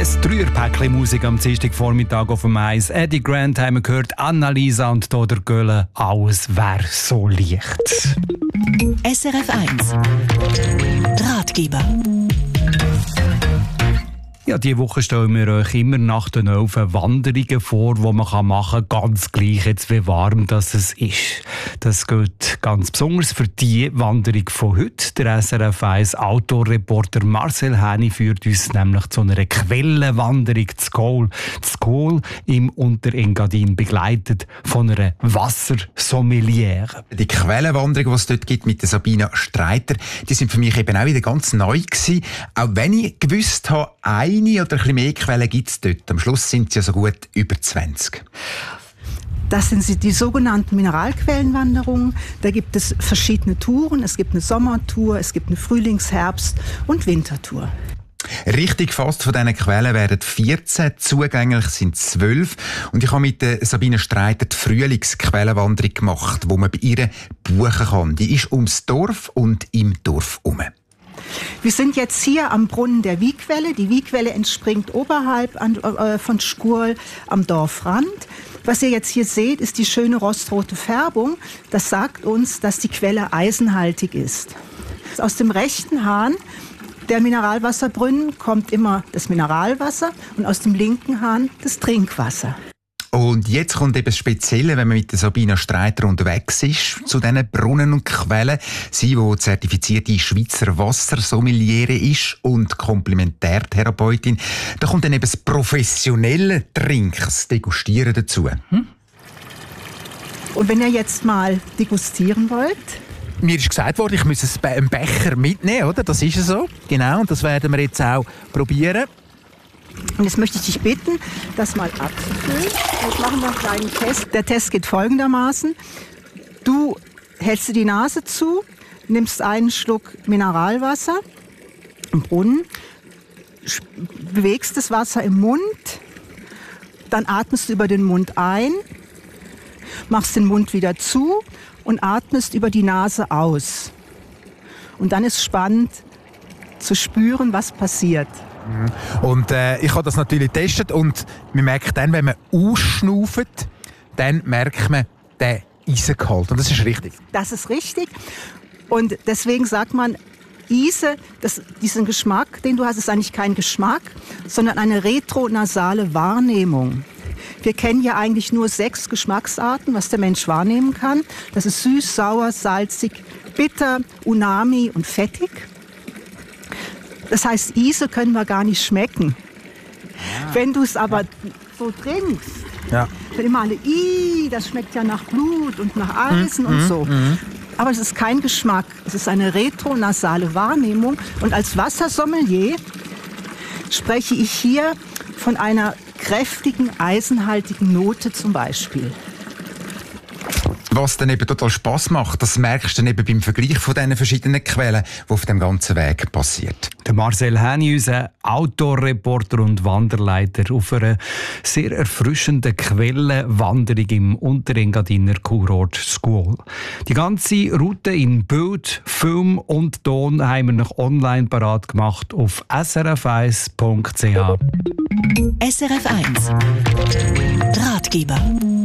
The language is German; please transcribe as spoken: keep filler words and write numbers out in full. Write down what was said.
Das Dreierpäckchen Musik am Dienstagvormittag auf dem Eis. Eddie Grant haben wir gehört, Annalisa und Toder Gölle. Alles wäre so leicht. S R F eins Ratgeber. Ja, diese Woche stellen wir euch immer nach den Elfen Wanderungen vor, die man machen kann, ganz gleich jetzt wie warm das es ist. Das gilt ganz besonders für die Wanderung von heute. Der S R F eins Outdoor-Reporter Marcel Häni führt uns nämlich zu einer Quellenwanderung zu Gol. Zu Gol im Unterengadin, begleitet von einer Wassersommeliere. Die Quellenwanderung, die es dort gibt mit der Sabina Streiter, die sind für mich eben auch wieder ganz neu gewesen. Auch wenn ich gewusst habe, eine oder ein bisschen mehr Quellen gibt es dort. Am Schluss sind es ja so gut über zwanzig. Das sind die sogenannten Mineralquellenwanderungen. Da gibt es verschiedene Touren. Es gibt eine Sommertour, es gibt eine Frühlings-, Herbst- und Wintertour. Richtig gefasst, von diesen Quellen werden vierzehn, zugänglich sind zwölf. Und ich habe mit der Sabine Streiter die Frühlingsquellenwanderung gemacht, die man bei ihr buchen kann. Die ist ums Dorf und im Dorf herum. Wir sind jetzt hier am Brunnen der Wiegquelle. Die Wiegquelle entspringt oberhalb an, äh, von Schkurl am Dorfrand. Was ihr jetzt hier seht, ist die schöne rostrote Färbung. Das sagt uns, dass die Quelle eisenhaltig ist. Aus dem rechten Hahn der Mineralwasserbrunnen kommt immer das Mineralwasser und aus dem linken Hahn das Trinkwasser. Und jetzt kommt eben das Spezielle, wenn man mit der Sabina Streiter unterwegs ist, zu diesen Brunnen und Quellen. Sie, die zertifizierte Schweizer Wassersommeliere ist und Komplementärtherapeutin. Da kommt dann eben das professionelle Trinken, das Degustieren dazu. Hm? Und wenn ihr jetzt mal degustieren wollt? Mir ist gesagt worden, ich muss einen Becher mitnehmen, oder? Das ist so. Genau, und das werden wir jetzt auch probieren. Und jetzt möchte ich dich bitten, das mal abzufüllen. Jetzt machen wir einen kleinen Test. Der Test geht folgendermaßen. Du hältst dir die Nase zu, nimmst einen Schluck Mineralwasser im Brunnen, bewegst das Wasser im Mund, dann atmest du über den Mund ein, machst den Mund wieder zu und atmest über die Nase aus. Und dann ist spannend zu spüren, was passiert. Und äh, ich habe das natürlich getestet und man merkt dann, wenn man ausschnauft, dann merkt man den Eisengehalt. Und das ist richtig. Das ist richtig. Und deswegen sagt man, Ise, das, diesen Geschmack, den du hast, ist eigentlich kein Geschmack, sondern eine retronasale Wahrnehmung. Wir kennen ja eigentlich nur sechs Geschmacksarten, was der Mensch wahrnehmen kann. Das ist süß, sauer, salzig, bitter, umami und fettig. Das heißt, Ise können wir gar nicht schmecken. Ja. Wenn du es aber ja. so trinkst, ja. dann immer alle, Ih, das schmeckt ja nach Blut und nach Eisen mhm. und so. Mhm. Aber es ist kein Geschmack, es ist eine retronasale Wahrnehmung. Und als Wassersommelier spreche ich hier von einer kräftigen, eisenhaltigen Note zum Beispiel. Was dann eben total Spass macht, das merkst du dann eben beim Vergleich von diesen verschiedenen Quellen, die auf dem ganzen Weg passiert. Der Marcel Häni, unser Outdoor-Reporter und Wanderleiter auf einer sehr erfrischenden Quellenwanderung im Unterengadiner Kurort Schkuol. Die ganze Route in Bild, Film und Ton haben wir noch online parat gemacht auf s r f eins punkt c h. S R F eins Ratgeber.